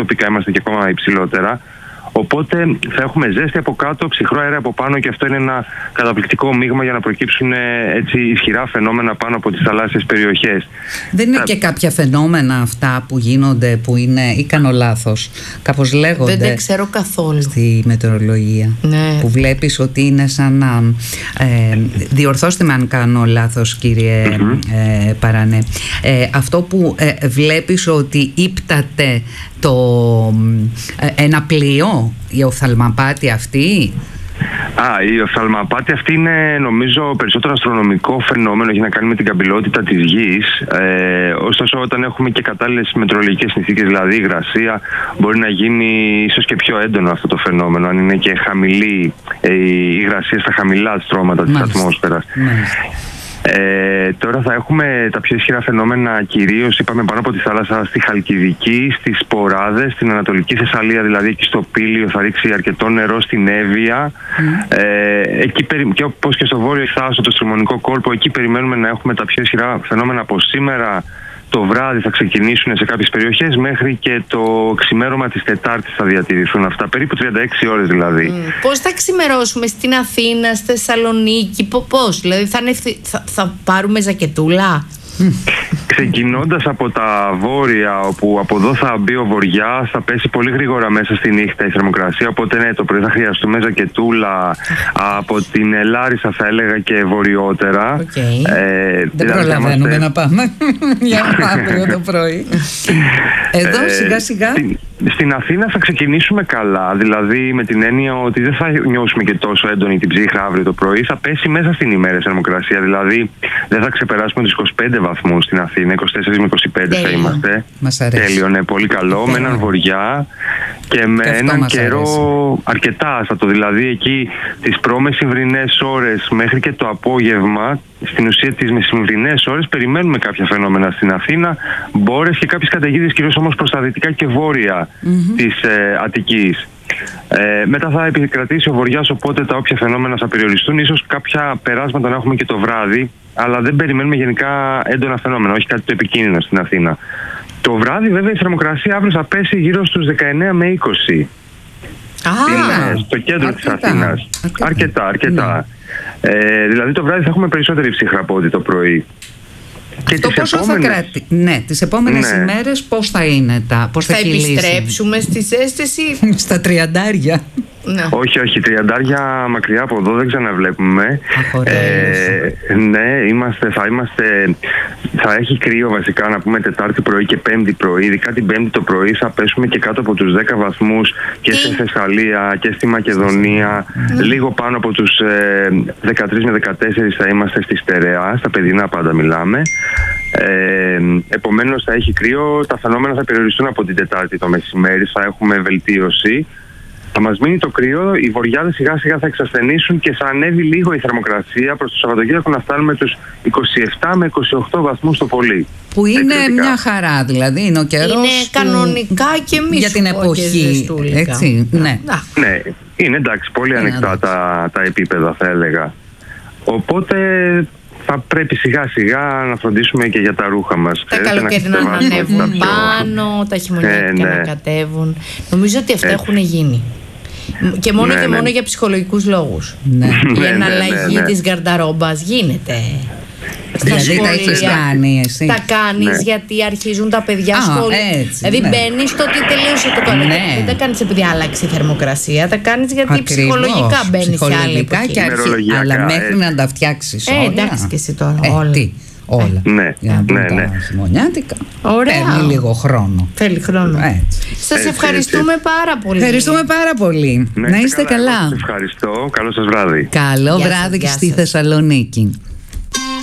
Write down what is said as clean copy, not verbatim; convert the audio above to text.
τοπικά είμαστε και ακόμα υψηλότερα. Οπότε θα έχουμε ζέστη από κάτω, ψυχρό αέρα από πάνω και αυτό είναι ένα καταπληκτικό μείγμα για να προκύψουν έτσι ισχυρά φαινόμενα πάνω από τις θαλάσσιες περιοχές. Δεν είναι και κάποια φαινόμενα αυτά που γίνονται, που είναι, ή κάνω λάθος, κάπως λέγονται? Δεν τα ξέρω καθόλου. Στη μετεωρολογία. Ναι. Που βλέπεις ότι είναι σαν να... διορθώστε με αν κάνω λάθος, κύριε Παρανέ. Αυτό που βλέπεις ότι ύπταται ένα πλοίο, η οφθαλμαπάτη αυτή. Η οφθαλμαπάτη αυτή είναι νομίζω περισσότερο αστρονομικό φαινόμενο, έχει να κάνει με την καμπυλότητα της γης. Ωστόσο όταν έχουμε και κατάλληλες μετεωρολογικές συνθήκες, δηλαδή υγρασία, μπορεί να γίνει ίσως και πιο έντονο αυτό το φαινόμενο, αν είναι και χαμηλή η υγρασία στα χαμηλά στρώματα της ατμόσφαιρας. Τώρα θα έχουμε τα πιο ισχυρά φαινόμενα κυρίως, είπαμε, πάνω από τη θάλασσα, στη Χαλκιδική, στις Σποράδες, στην Ανατολική Θεσσαλία, δηλαδή εκεί στο Πήλιο θα ρίξει αρκετό νερό, στην Εύβοια. Εκεί, και όπως και στο Βόρειο Θάσο, το Στριμονικό κόλπο, εκεί περιμένουμε να έχουμε τα πιο ισχυρά φαινόμενα από σήμερα. Το βράδυ θα ξεκινήσουν σε κάποιες περιοχές, μέχρι και το ξημέρωμα της Τετάρτης θα διατηρηθούν αυτά, περίπου 36 ώρες δηλαδή. Πώς θα ξημερώσουμε στην Αθήνα, στη Θεσσαλονίκη, πώς, δηλαδή θα πάρουμε ζακετούλα? Ξεκινώντας από τα βόρεια, όπου από εδώ θα μπει ο βοριάς, θα πέσει πολύ γρήγορα μέσα στη νύχτα η θερμοκρασία, οπότε ναι, το πρωί θα χρειαστούμε ζακετούλα. Από την Λάρισα θα έλεγα και βορειότερα. Δεν προλαβαίνουμε να πάμε για αύριο το πρωί. Εδώ σιγά σιγά. Στην Αθήνα θα ξεκινήσουμε καλά, δηλαδή με την έννοια ότι δεν θα νιώσουμε και τόσο έντονη την ψύχρα αύριο το πρωί, θα πέσει μέσα στην ημέρα η θερμοκρασία, δηλαδή δεν θα ξεπεράσουμε τους 25 βαθμούς στην Αθήνα, 24 με 25 θα είμαστε. Μας αρέσει. Τέλειο, ναι, πολύ καλό, με έναν βοριά και με έναν καιρό αρκετά άστατο, δηλαδή εκεί τις προμεσημβρινές ώρες μέχρι και το απόγευμα, στην ουσία τις μεσημβρινές ώρες περιμένουμε κάποια φαινόμενα στην Αθήνα, μπόρες και κάποιες καταιγίδες, κυρίως όμως προς τα δυτικά και βόρεια της Αττικής. Μετά θα επικρατήσει ο βοριάς, οπότε τα όποια φαινόμενα θα περιοριστούν, ίσως κάποια περάσματα να έχουμε και το βράδυ, αλλά δεν περιμένουμε γενικά έντονα φαινόμενα, όχι κάτι το επικίνδυνο στην Αθήνα. Το βράδυ βέβαια η θερμοκρασία αύριο θα πέσει γύρω στους 19 με 20. Στο κέντρο της Αθήνας. Αρκετά. Δηλαδή το βράδυ θα έχουμε περισσότερη ψύχρα από ό,τι το πρωί. Και το πόσο θα κρατήσει? Ναι, τις επόμενες ημέρες πώς θα είναι πώς θα επιστρέψουμε στη ζέστηση? Στα 30. Όχι, 30 μακριά από εδώ δεν ξαναβλέπουμε. Ναι, θα έχει κρύο βασικά, να πούμε, Τετάρτη πρωί και Πέμπτη πρωί. Ειδικά την Πέμπτη το πρωί θα πέσουμε και κάτω από τους 10 βαθμούς και στη Θεσσαλία και στη Μακεδονία. Λίγο πάνω από τους 13 με 14 θα είμαστε στη Στερεά, στα Παιδινά πάντα μιλάμε. Επομένως θα έχει κρύο, τα φαινόμενα θα περιοριστούν από την Τετάρτη το μεσημέρι, θα έχουμε βελτίωση. Θα μας μείνει το κρύο, οι βοριάδες σιγά σιγά θα εξασθενήσουν και θα ανέβει λίγο η θερμοκρασία προς το Σαββατοκύριακο, να φτάνουμε τους 27 με 28 βαθμούς το πολύ. Που είναι μια χαρά, δηλαδή είναι ο καιρός. Είναι κανονικά και μη για την εποχή. Έτσι, ναι, είναι εντάξει, πολύ ανοιχτά τα επίπεδα θα έλεγα. Οπότε θα πρέπει σιγά σιγά να φροντίσουμε και για τα ρούχα μας. Τα καλοκαίρινα να ανέβουν πάνω, τα χειμωνιάτικα να κατέβουν. Νομίζω ότι αυτά έχουν γίνει. Και μόνο μόνο για ψυχολογικούς λόγους. Η εναλλαγή της γκαρνταρόμπας γίνεται. Δηλαδή τα έχεις κάνει εσύ? Τα κάνεις γιατί αρχίζουν τα παιδιά σχολεία. Δηλαδή μπαίνεις στο ότι τελείωσε το καλοκαίρι. Δεν τα κάνεις επειδή άλλαξε η θερμοκρασία. Τα κάνεις γιατί ψυχολογικά μπαίνεις σε άλλη εποχή. Αλλά μέχρι να τα φτιάξεις όλα. Εντάξει και εσύ τώρα όλα. Για να τα χειμωνιάτικα. Παίρνει λίγο χρόνο. Θέλει χρόνο. Σας ευχαριστούμε πάρα πολύ. Ευχαριστούμε πάρα πολύ. Να είστε καλά. Ευχαριστώ. Καλό σας βράδυ. Καλό βράδυ και στη Θεσσαλονίκη.